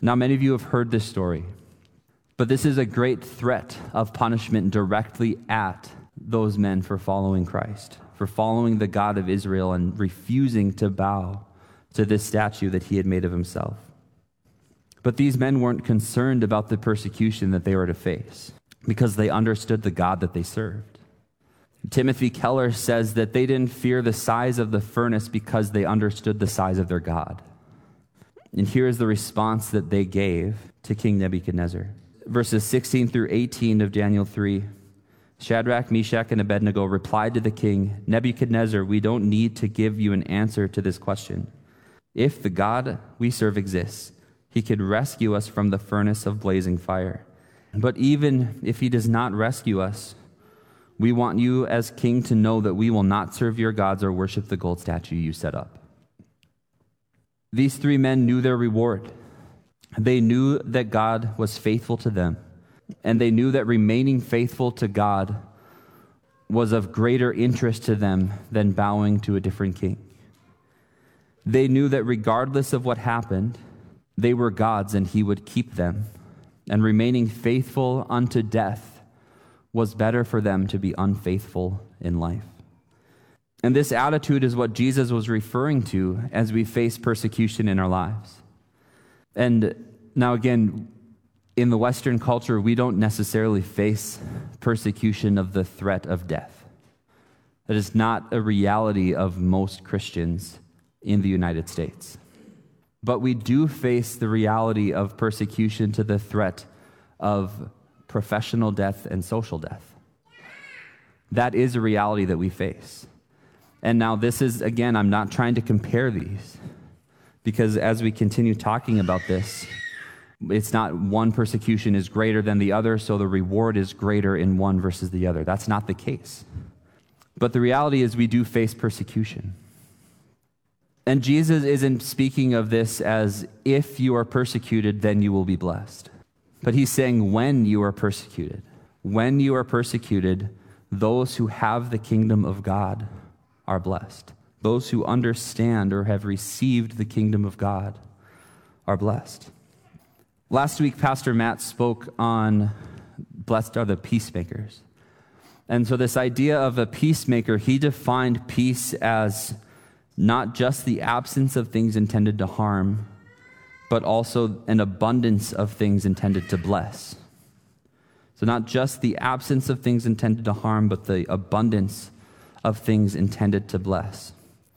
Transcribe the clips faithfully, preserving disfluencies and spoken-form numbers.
Now, many of you have heard this story, but this is a great threat of punishment directly at those men for following Christ, for following the God of Israel and refusing to bow to this statue that he had made of himself. But these men weren't concerned about the persecution that they were to face because they understood the God that they served. Timothy Keller says that they didn't fear the size of the furnace because they understood the size of their God. And here is the response that they gave to King Nebuchadnezzar. Verses sixteen through eighteen of Daniel three. Shadrach, Meshach, and Abednego replied to the king, Nebuchadnezzar, we don't need to give you an answer to this question. If the God we serve exists, he could rescue us from the furnace of blazing fire. But even if he does not rescue us, we want you as king to know that we will not serve your gods or worship the gold statue you set up. These three men knew their reward. They knew that God was faithful to them, and they knew that remaining faithful to God was of greater interest to them than bowing to a different king. They knew that regardless of what happened, they were God's and he would keep them, and remaining faithful unto death was better for them to be unfaithful in life. And this attitude is what Jesus was referring to as we face persecution in our lives. And now again, in the Western culture, we don't necessarily face persecution of the threat of death. That is not a reality of most Christians in the United States. But we do face the reality of persecution to the threat of professional death and social death. That is a reality that we face. And now this is, again, I'm not trying to compare these, because as we continue talking about this, it's not one persecution is greater than the other, so the reward is greater in one versus the other. That's not the case. But the reality is we do face persecution. And Jesus isn't speaking of this as if you are persecuted, then you will be blessed. But he's saying when you are persecuted. When you are persecuted, those who have the kingdom of God are blessed. Those who understand or have received the kingdom of God are blessed. Last week, Pastor Matt spoke on blessed are the peacemakers. And so this idea of a peacemaker, he defined peace as not just the absence of things intended to harm, but also an abundance of things intended to bless. So not just the absence of things intended to harm, but the abundance of things intended to bless.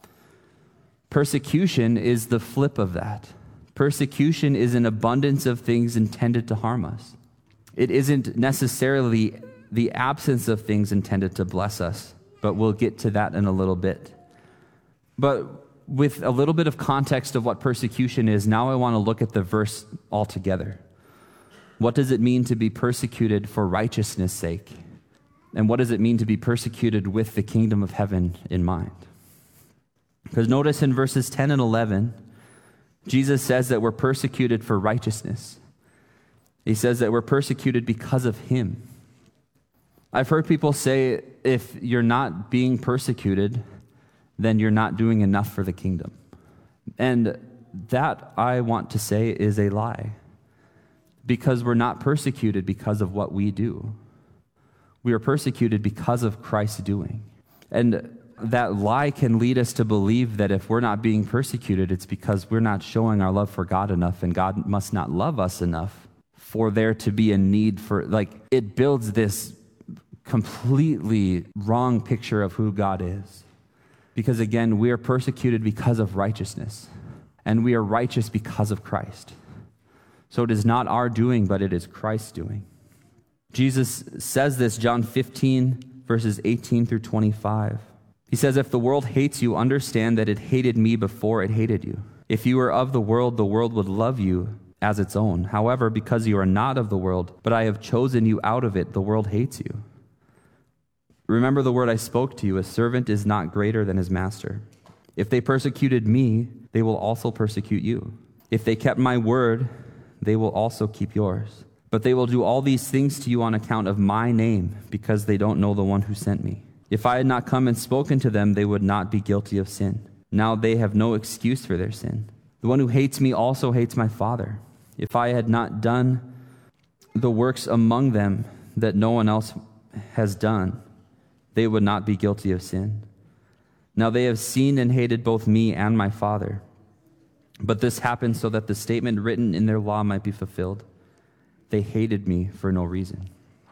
Persecution is the flip of that. Persecution is an abundance of things intended to harm us. It isn't necessarily the absence of things intended to bless us, but we'll get to that in a little bit. But with a little bit of context of what persecution is, now I want to look at the verse altogether. What does it mean to be persecuted for righteousness' sake? And what does it mean to be persecuted with the kingdom of heaven in mind? Because notice in verses ten and eleven, Jesus says that we're persecuted for righteousness. He says that we're persecuted because of him. I've heard people say, if you're not being persecuted, then you're not doing enough for the kingdom. And that, I want to say, is a lie. Because we're not persecuted because of what we do. We are persecuted because of Christ's doing. And that lie can lead us to believe that if we're not being persecuted, it's because we're not showing our love for God enough, and God must not love us enough for there to be a need for, like, it builds this completely wrong picture of who God is. Because again, we are persecuted because of righteousness, and we are righteous because of Christ. So it is not our doing, but it is Christ's doing. Jesus says this, John fifteen, verses eighteen through twenty-five. He says, if the world hates you, understand that it hated me before it hated you. If you were of the world, the world would love you as its own. However, because you are not of the world, but I have chosen you out of it, the world hates you. Remember the word I spoke to you, a servant is not greater than his master. If they persecuted me, they will also persecute you. If they kept my word, they will also keep yours. But they will do all these things to you on account of my name, because they don't know the one who sent me. If I had not come and spoken to them, they would not be guilty of sin. Now they have no excuse for their sin. The one who hates me also hates my Father. If I had not done the works among them that no one else has done, they would not be guilty of sin. Now they have seen and hated both me and my Father. But this happened so that the statement written in their law might be fulfilled. They hated me for no reason.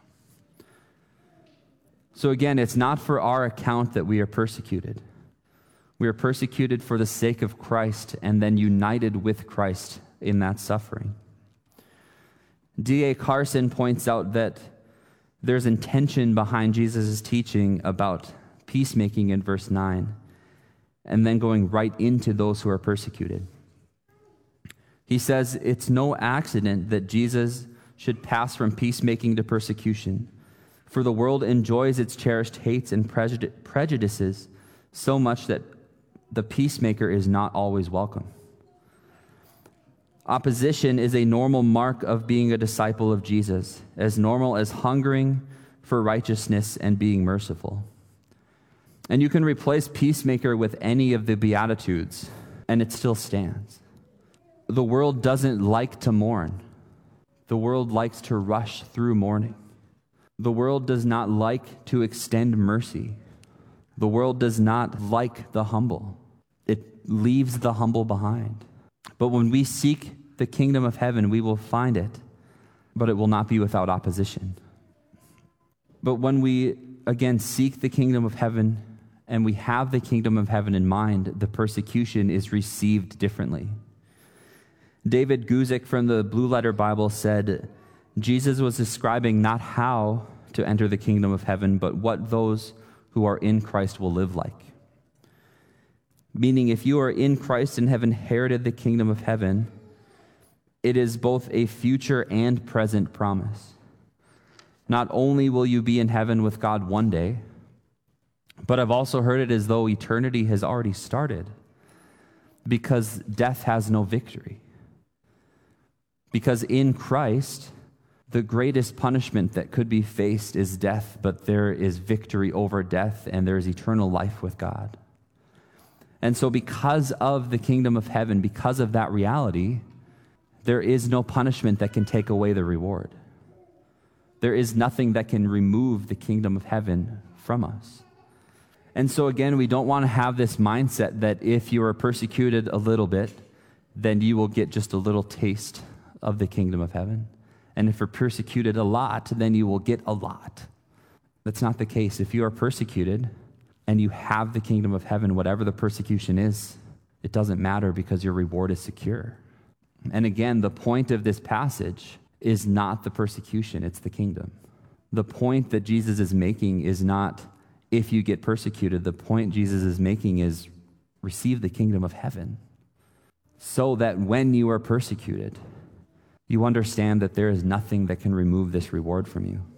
So again, it's not for our account that we are persecuted. We are persecuted for the sake of Christ and then united with Christ in that suffering. D A Carson points out that there's intention behind Jesus' teaching about peacemaking in verse nine, and then going right into those who are persecuted. He says it's no accident that Jesus should pass from peacemaking to persecution, for the world enjoys its cherished hates and prejud- prejudices so much that the peacemaker is not always welcome. Opposition is a normal mark of being a disciple of Jesus, as normal as hungering for righteousness and being merciful. And you can replace peacemaker with any of the Beatitudes, and it still stands. The world doesn't like to mourn. The world likes to rush through mourning. The world does not like to extend mercy. The world does not like the humble. It leaves the humble behind. But when we seek the kingdom of heaven, we will find it, but it will not be without opposition. But when we, again, seek the kingdom of heaven and we have the kingdom of heaven in mind, the persecution is received differently. David Guzik from the Blue Letter Bible said, Jesus was describing not how to enter the kingdom of heaven, but what those who are in Christ will live like. Meaning, if you are in Christ and have inherited the kingdom of heaven, it is both a future and present promise. Not only will you be in heaven with God one day, but I've also heard it as though eternity has already started, because death has no victory. Because in Christ, the greatest punishment that could be faced is death, but there is victory over death, and there is eternal life with God. And so because of the kingdom of heaven, because of that reality, there is no punishment that can take away the reward. There is nothing that can remove the kingdom of heaven from us. And so again, we don't want to have this mindset that if you are persecuted a little bit, then you will get just a little taste of the kingdom of heaven. And if you're persecuted a lot, then you will get a lot. That's not the case. If you are persecuted and you have the kingdom of heaven, whatever the persecution is, it doesn't matter because your reward is secure. And again, the point of this passage is not the persecution, it's the kingdom. The point that Jesus is making is not if you get persecuted. The point Jesus is making is receive the kingdom of heaven, so that when you are persecuted, you understand that there is nothing that can remove this reward from you.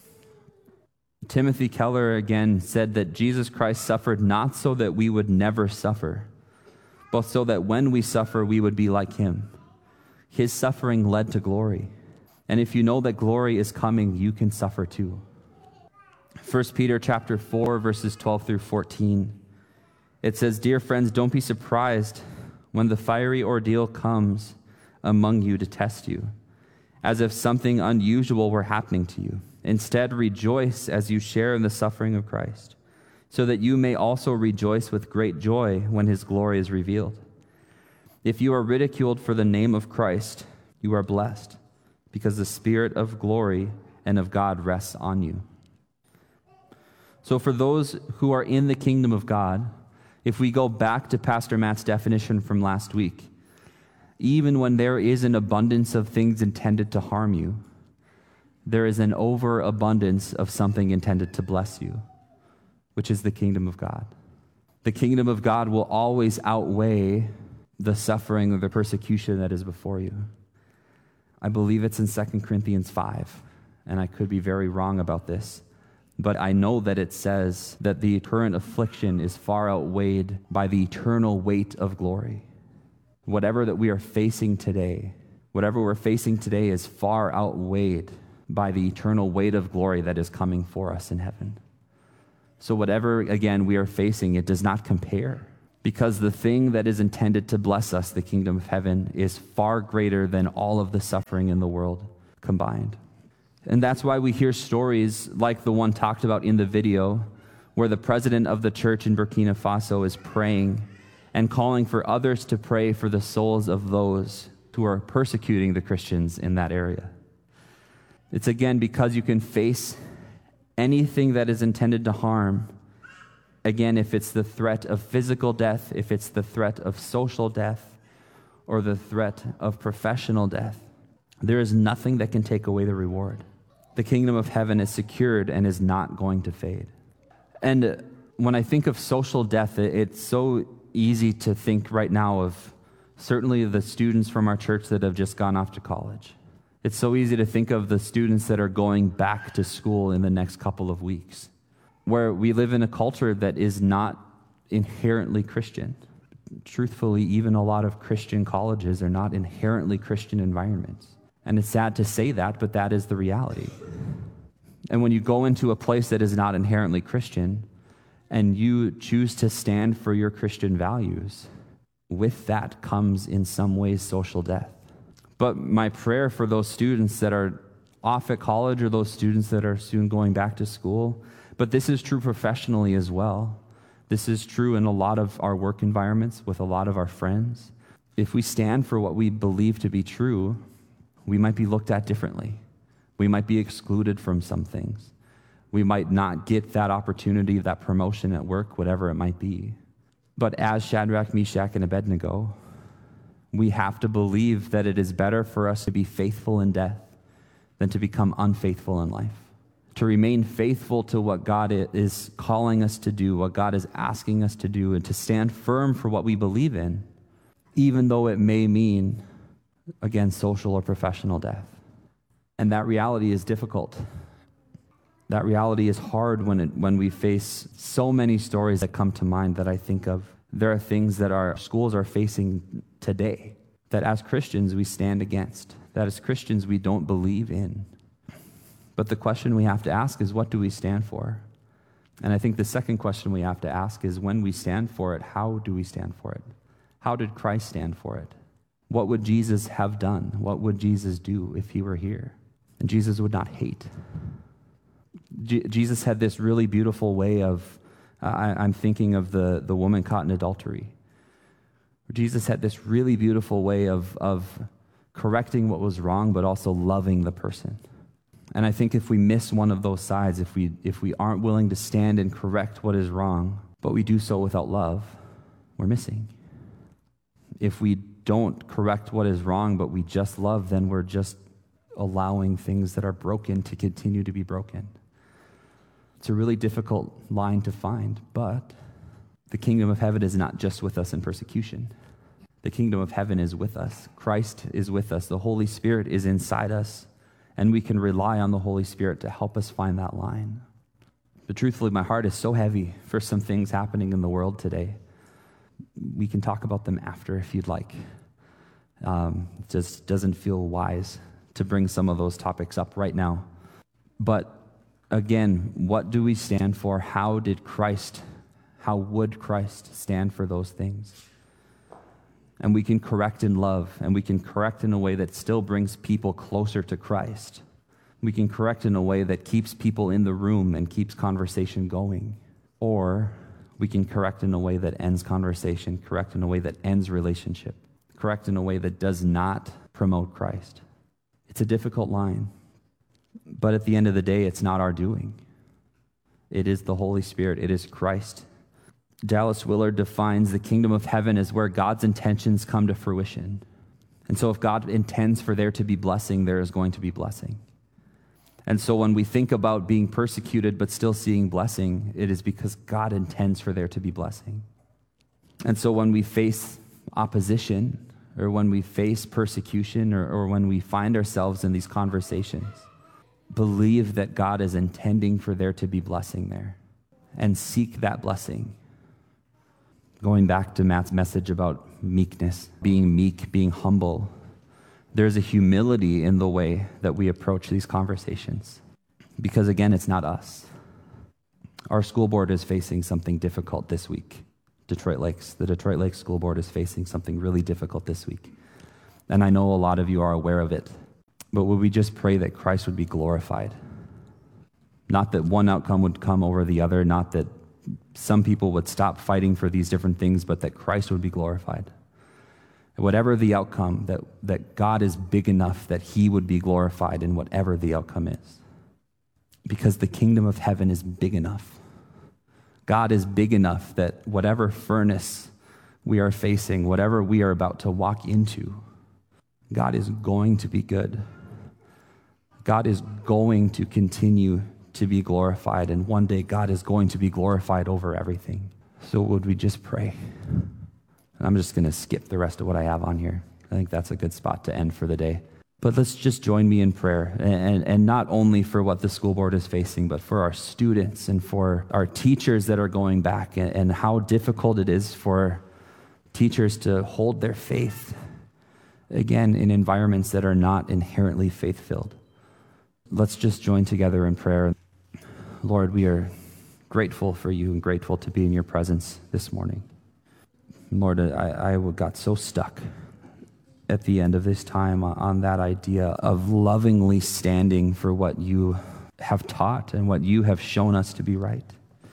Timothy Keller again said that Jesus Christ suffered not so that we would never suffer, but so that when we suffer, we would be like him. His suffering led to glory. And if you know that glory is coming, you can suffer too. First Peter chapter four, verses twelve through fourteen. It says, "Dear friends, don't be surprised when the fiery ordeal comes among you to test you, as if something unusual were happening to you. Instead, rejoice as you share in the suffering of Christ, so that you may also rejoice with great joy when his glory is revealed. If you are ridiculed for the name of Christ, you are blessed, because the Spirit of glory and of God rests on you." So for those who are in the kingdom of God, if we go back to Pastor Matt's definition from last week, even when there is an abundance of things intended to harm you, there is an overabundance of something intended to bless you, which is the kingdom of God. The kingdom of God will always outweigh the suffering or the persecution that is before you. I believe it's in Second Corinthians five, and I could be very wrong about this, but I know that it says that the current affliction is far outweighed by the eternal weight of glory. Whatever that we are facing today, whatever we're facing today is far outweighed by the eternal weight of glory that is coming for us in heaven. So whatever, again, we are facing, it does not compare Because the thing that is intended to bless us, the kingdom of heaven, is far greater than all of the suffering in the world combined. And that's why we hear stories like the one talked about in the video, where the president of the church in Burkina Faso is praying and calling for others to pray for the souls of those who are persecuting the Christians in that area. It's again because you can face anything that is intended to harm. Again, if it's the threat of physical death, if it's the threat of social death, or the threat of professional death, there is nothing that can take away the reward. The kingdom of heaven is secured and is not going to fade. And when I think of social death, it's so easy to think right now of certainly the students from our church that have just gone off to college. It's so easy to think of the students that are going back to school in the next couple of weeks, where we live in a culture that is not inherently Christian. Truthfully, even a lot of Christian colleges are not inherently Christian environments. And it's sad to say that, but that is the reality. And when you go into a place that is not inherently Christian, and you choose to stand for your Christian values, with that comes in some ways social death. But my prayer for those students that are off at college, or those students that are soon going back to school, but this is true professionally as well. This is true in a lot of our work environments with a lot of our friends. If we stand for what we believe to be true, we might be looked at differently. We might be excluded from some things. We might not get that opportunity, that promotion at work, whatever it might be. But as Shadrach, Meshach, and Abednego, we have to believe that it is better for us to be faithful in death than to become unfaithful in life. To remain faithful to what God is calling us to do, what God is asking us to do, and to stand firm for what we believe in, even though it may mean, again, social or professional death. And that reality is difficult. That reality is hard when it, when we face so many stories that come to mind that I think of. There are things that our schools are facing today that as Christians we stand against, that as Christians we don't believe in. But the question we have to ask is, what do we stand for? And I think the second question we have to ask is, when we stand for it, how do we stand for it? How did Christ stand for it? What would Jesus have done? What would Jesus do if he were here? And Jesus would not hate. Je- Jesus had this really beautiful way of, uh, I, I'm thinking of the, the woman caught in adultery. Jesus had this really beautiful way of, of correcting what was wrong, but also loving the person. And I think if we miss one of those sides, if we if we aren't willing to stand and correct what is wrong, but we do so without love, we're missing. If we don't correct what is wrong, but we just love, then we're just allowing things that are broken to continue to be broken. It's a really difficult line to find, but the kingdom of heaven is not just with us in persecution. The kingdom of heaven is with us. Christ is with us. The Holy Spirit is inside us, and we can rely on the Holy Spirit to help us find that line. But truthfully, my heart is so heavy for some things happening in the world today. We can talk about them after if you'd like. Um, it just doesn't feel wise to bring some of those topics up right now. But again, what do we stand for? How did Christ, how would Christ stand for those things? And we can correct in love, and we can correct in a way that still brings people closer to Christ. We can correct in a way that keeps people in the room and keeps conversation going. Or we can correct in a way that ends conversation, correct in a way that ends relationship, correct in a way that does not promote Christ. It's a difficult line, but at the end of the day, it's not our doing. It is the Holy Spirit. It is Christ. Dallas Willard defines the kingdom of heaven as where God's intentions come to fruition. And so if God intends for there to be blessing, there is going to be blessing. And so when we think about being persecuted but still seeing blessing, it is because God intends for there to be blessing. And so when we face opposition, or when we face persecution, or, or when we find ourselves in these conversations, believe that God is intending for there to be blessing there, and seek that blessing. Going back to Matt's message about meekness, being meek, being humble, there's a humility in the way that we approach these conversations. Because again, it's not us. Our school board is facing something difficult this week. Detroit Lakes. The Detroit Lakes School Board is facing something really difficult this week. And I know a lot of you are aware of it. But would we just pray that Christ would be glorified? Not that one outcome would come over the other, not that some people would stop fighting for these different things, but that Christ would be glorified. Whatever the outcome, that, that God is big enough that he would be glorified in whatever the outcome is. Because the kingdom of heaven is big enough. God is big enough that whatever furnace we are facing, whatever we are about to walk into, God is going to be good. God is going to continue to be glorified, and one day God is going to be glorified over everything. So would we just pray? And I'm just going to skip the rest of what I have on here. I think that's a good spot to end for the day. But let's just join me in prayer, and, and not only for what the school board is facing, but for our students and for our teachers that are going back, and, and how difficult it is for teachers to hold their faith, again, in environments that are not inherently faith-filled. Let's just join together in prayer. Lord, we are grateful for you and grateful to be in your presence this morning. Lord, I, I got so stuck at the end of this time on that idea of lovingly standing for what you have taught and what you have shown us to be right.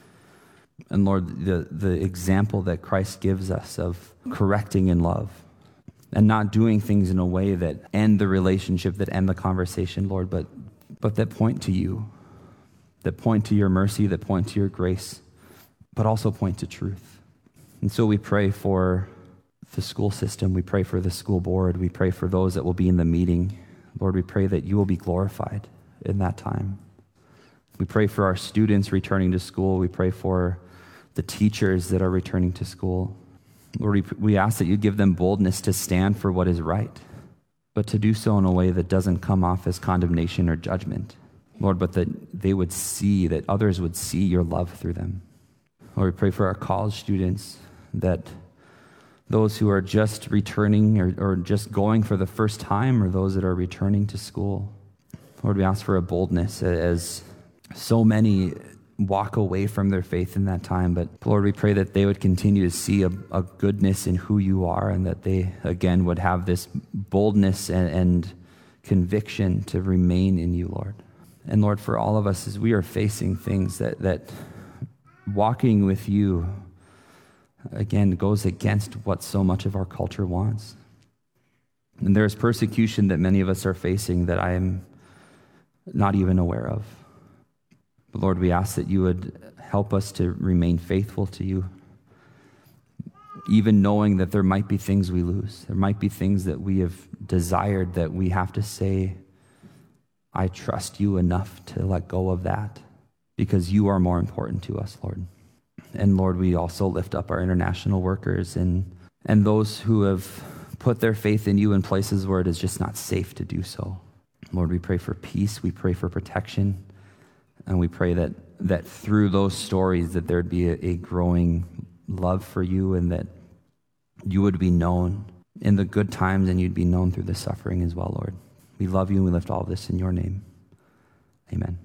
And Lord, the, the example that Christ gives us of correcting in love and not doing things in a way that end the relationship, that end the conversation, Lord, but, but that point to you, that point to your mercy, that point to your grace, but also point to truth. And so we pray for the school system. We pray for the school board. We pray for those that will be in the meeting. Lord, we pray that you will be glorified in that time. We pray for our students returning to school. We pray for the teachers that are returning to school. Lord, we, we ask that you give them boldness to stand for what is right, but to do so in a way that doesn't come off as condemnation or judgment. Lord, but that they would see, that others would see your love through them. Lord, we pray for our college students, that those who are just returning or, or just going for the first time, or those that are returning to school. Lord, we ask for a boldness as so many walk away from their faith in that time. But Lord, we pray that they would continue to see a, a goodness in who you are, and that they, again, would have this boldness and, and conviction to remain in you, Lord. And Lord, for all of us, as we are facing things that, that walking with you, again, goes against what so much of our culture wants. And there's persecution that many of us are facing that I am not even aware of. But Lord, we ask that you would help us to remain faithful to you, even knowing that there might be things we lose. There might be things that we have desired that we have to say, I trust you enough to let go of that, because you are more important to us, Lord. And Lord, we also lift up our international workers and, and those who have put their faith in you in places where it is just not safe to do so. Lord, we pray for peace, we pray for protection, and we pray that, that through those stories that there'd be a, a growing love for you, and that you would be known in the good times and you'd be known through the suffering as well, Lord. We love you and we lift all of this in your name. Amen.